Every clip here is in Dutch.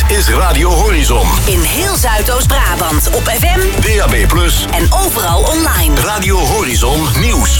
is Radio Horizon. In heel Zuidoost-Brabant op FM, DAB+, en overal online. Radio Horizon Nieuws.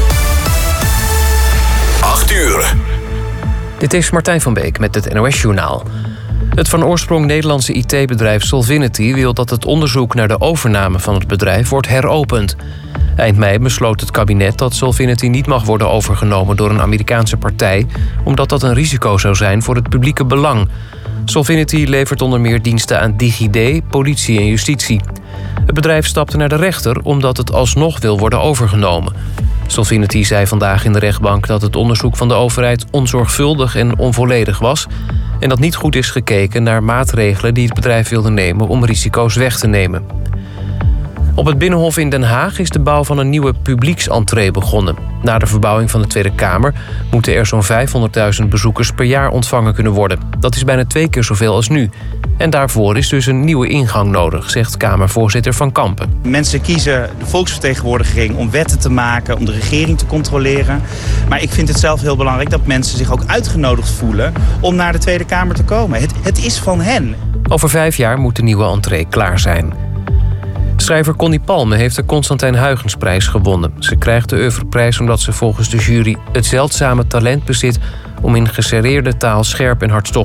8 uur. Dit is Martijn van Beek met het NOS-journaal. Het van oorsprong Nederlandse IT-bedrijf Solvinity wil dat het onderzoek naar de overname van het bedrijf wordt heropend. Eind mei besloot het kabinet dat Solvinity niet mag worden overgenomen door een Amerikaanse partij, omdat dat een risico zou zijn voor het publieke belang. Solvinity levert onder meer diensten aan DigiD, politie en justitie. Het bedrijf stapte naar de rechter omdat het alsnog wil worden overgenomen. Solvinity zei vandaag in de rechtbank dat het onderzoek van de overheid onzorgvuldig en onvolledig was en dat niet goed is gekeken naar maatregelen die het bedrijf wilde nemen om risico's weg te nemen. Op het Binnenhof in Den Haag is de bouw van een nieuwe publieksentree begonnen. Na de verbouwing van de Tweede Kamer moeten er zo'n 500.000 bezoekers per jaar ontvangen kunnen worden. Dat is bijna 2 keer zoveel als nu. En daarvoor is dus een nieuwe ingang nodig, zegt Kamervoorzitter Van Kampen. Mensen kiezen de volksvertegenwoordiging om wetten te maken, om de regering te controleren. Maar ik vind het zelf heel belangrijk dat mensen zich ook uitgenodigd voelen om naar de Tweede Kamer te komen. Het is van hen. Over 5 jaar moet de nieuwe entree klaar zijn. Schrijver Connie Palme heeft de Constantijn Huygensprijs gewonnen. Ze krijgt de oeuvreprijs omdat ze volgens de jury het zeldzame talent bezit om in geserreerde taal scherp en hartstochtelijk